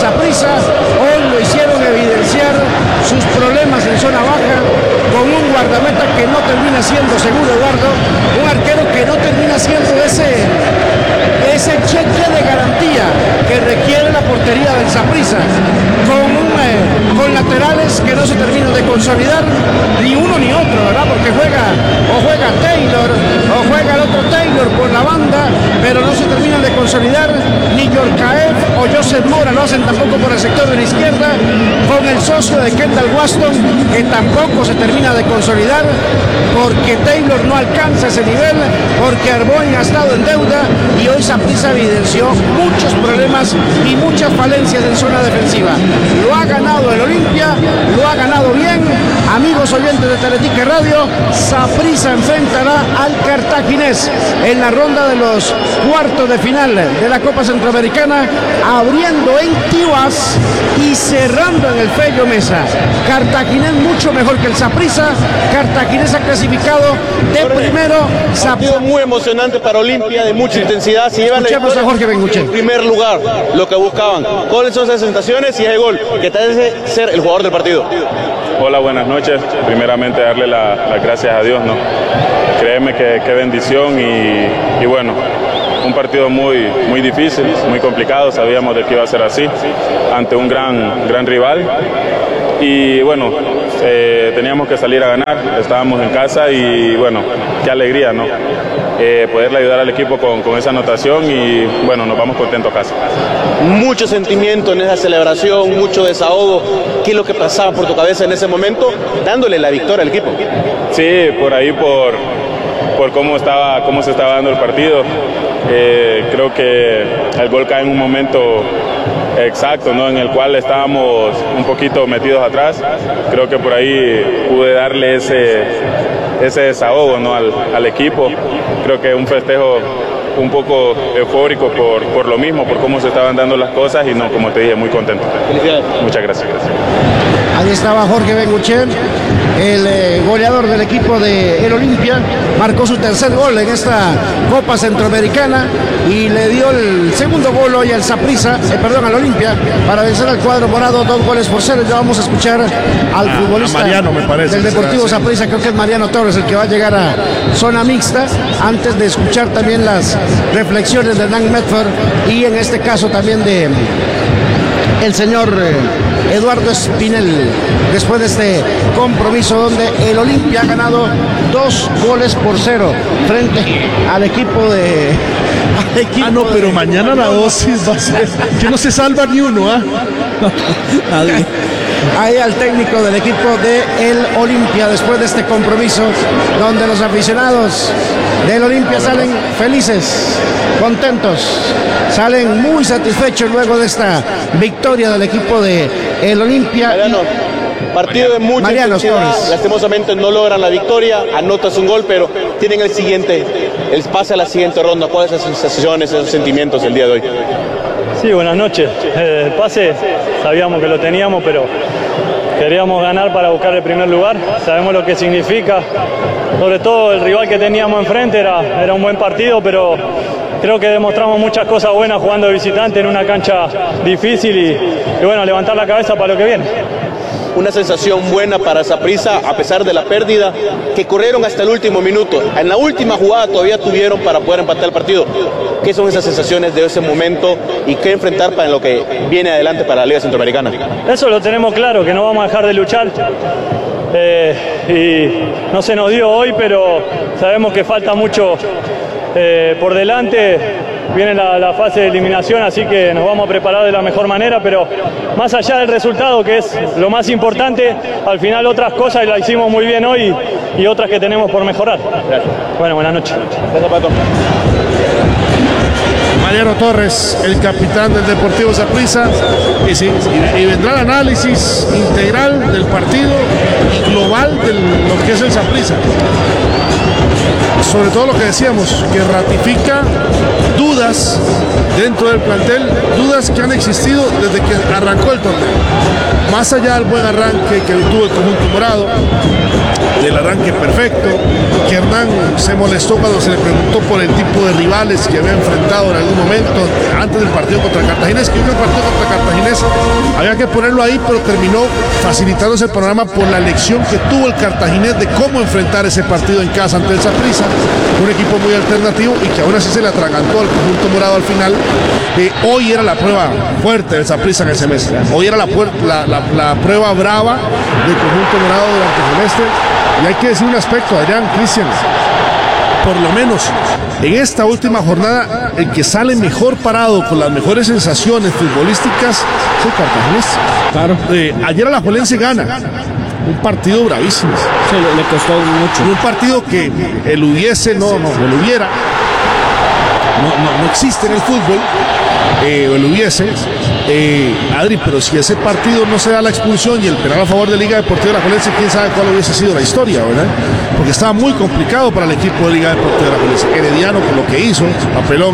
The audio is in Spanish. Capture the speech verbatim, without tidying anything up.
Saprissa, hoy lo hicieron evidenciar sus problemas en zona baja, con un guardameta que no termina siendo seguro, Eduardo, un arquero que no termina siendo ese, ese cheque de garantía que requiere la portería del Saprissa, con, un, eh, con laterales que no se terminan de consolidar, ni uno ni otro, ¿verdad? Porque juega, o juega Taylor, o juega el otro Taylor por la banda, pero no se terminan de consolidar, ni Yorkaev o Joseph Mora lo hacen tampoco por el sector de la izquierda, con el socio de Kendall Waston, que tampoco se termina de consolidar, porque Taylor no alcanza ese nivel, porque Arboin ha estado en deuda, y hoy Saprissa evidenció muchos problemas y muchas falencias en zona defensiva. Lo ha ganado el Olimpia, lo ha ganado bien. Amigos oyentes de Teletique Radio, Saprissa enfrentará al Cartaginés en la ronda de los cuartos de final de la Copa Centroamericana, abriendo en Tijuas y cerrando en el Fello Mesa. Cartaginés mucho mejor que el Saprissa. Cartaginés ha clasificado de primero. Partido muy emocionante para Olimpia, de mucha intensidad. Si llevan Escuchemos a Jorge Benguchen. En primer lugar, lo que buscaban. ¿Cuáles son esas sensaciones y ese gol que te hace ser el jugador del partido? Hola, buenas noches. Primeramente darle las la gracias a Dios, ¿no? Créeme que qué bendición y, y bueno, un partido muy, muy difícil, muy complicado. Sabíamos de que iba a ser así, ante un gran, gran rival. Y bueno, eh, teníamos que salir a ganar, estábamos en casa y bueno, qué alegría, ¿no? Eh, poderle ayudar al equipo con, con esa anotación y bueno, nos vamos contentos a casa. Mucho sentimiento en esa celebración, mucho desahogo. ¿Qué es lo que pasaba por tu cabeza en ese momento, dándole la victoria al equipo? Sí, por ahí, por, por cómo, estaba, cómo se estaba dando el partido. Eh, creo que el gol cae en un momento exacto, ¿no? En el cual estábamos un poquito metidos atrás. Creo que por ahí pude darle ese, ese desahogo, ¿no? al, al equipo. Creo que un festejo un poco eufórico por, por lo mismo, por cómo se estaban dando las cosas y no, como te dije, muy contento. Felicidades. Muchas gracias. gracias. Ahí estaba Jorge Benguchen, el eh, goleador del equipo de el Olimpia, marcó su tercer gol en esta Copa Centroamericana y le dio el segundo gol hoy al Saprissa, eh, perdón, al Olimpia, para vencer al cuadro morado, dos goles por cero. Ya vamos a escuchar al a, futbolista a Mariano, me parece, del Deportivo Saprissa, creo que es Mariano Torres, el que va a llegar a zona mixta, antes de escuchar también las reflexiones de Dan Medford y en este caso también de el señor eh, Eduardo Espinel, después de este compromiso donde el Olimpia ha ganado dos goles por cero frente al equipo de... Al equipo ah, no, pero de, mañana la dosis va a ser que no se salva ni uno, ¿ah? ¿eh? Ahí al técnico del equipo de el Olimpia después de este compromiso donde los aficionados del Olimpia salen felices, contentos, salen muy satisfechos luego de esta victoria del equipo de el Olimpia. Mariano, partido de mucha Mariano intensidad, Torres. lastimosamente no logran la victoria, anotas un gol, pero tienen el siguiente, el pase a la siguiente ronda. ¿Cuáles son esas sensaciones, esos sentimientos el día de hoy? Sí, buenas noches. Eh, el pase sabíamos que lo teníamos, pero queríamos ganar para buscar el primer lugar. Sabemos lo que significa, sobre todo el rival que teníamos enfrente era, era un buen partido, pero creo que demostramos muchas cosas buenas jugando de visitante en una cancha difícil y, y bueno, levantar la cabeza para lo que viene. Una sensación buena para Saprissa a pesar de la pérdida, que corrieron hasta el último minuto. En la última jugada todavía tuvieron para poder empatar el partido. ¿Qué son esas sensaciones de ese momento y qué enfrentar para lo que viene adelante para la Liga Centroamericana? Eso lo tenemos claro, que no vamos a dejar de luchar. Eh, y no se nos dio hoy, pero sabemos que falta mucho eh, por delante. Viene la, la fase de eliminación, así que nos vamos a preparar de la mejor manera, pero más allá del resultado, que es lo más importante, al final otras cosas las hicimos muy bien hoy y otras que tenemos por mejorar. Gracias. Bueno, buenas noches. Gracias, Pato. Mariano Torres, el capitán del Deportivo Saprissa, y, sí, y, y vendrá el análisis integral del partido y global de lo que es el Saprissa. Sobre todo lo que decíamos, que ratifica dudas dentro del plantel, dudas que han existido desde que arrancó el torneo. Más allá del buen arranque que tuvo el conjunto morado, del arranque perfecto, que Hernán se molestó cuando se le preguntó por el tipo de rivales que había enfrentado en algún momento antes del partido contra Cartaginés, que el partido contra Cartaginés Entonces, había que ponerlo ahí, pero terminó facilitándose el panorama por la lección que tuvo el cartaginés de cómo enfrentar ese partido en casa ante el Saprissa, un equipo muy alternativo y que aún así se le atragantó al conjunto morado al final. Eh, hoy era la prueba fuerte del Saprissa en el semestre. Hoy era la, la, la, la prueba brava del conjunto morado durante el semestre. Y hay que decir un aspecto, Adrián, Cristian, por lo menos en esta última jornada, el que sale mejor parado con las mejores sensaciones futbolísticas es el cartaginés. Claro. Eh, ayer Alajuelense gana un partido bravísimo. Sí, le, le costó mucho. Un partido que el hubiese, no, no, el hubiera, no, no, no existe en el fútbol, eh, el hubiese. Eh, Adri, pero si ese partido no se da la expulsión y el penal a favor de Liga Deportiva Alajuelense, quién sabe cuál hubiese sido la historia, ¿verdad? Porque estaba muy complicado para el equipo de Liga Deportiva Alajuelense. Herediano, por lo que hizo, papelón